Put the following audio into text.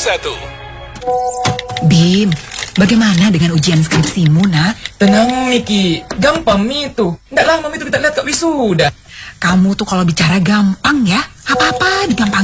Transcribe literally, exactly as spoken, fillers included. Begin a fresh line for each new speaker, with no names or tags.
satu.
Bim, bagaimana dengan ujian skripsimu, nak?
Tenang, Miki. Gampang, Mi itu. Nggak lama, Mi itu kita lihat Kak Wisuda.
Kamu tuh kalau bicara gampang ya. Apa-apa digampang.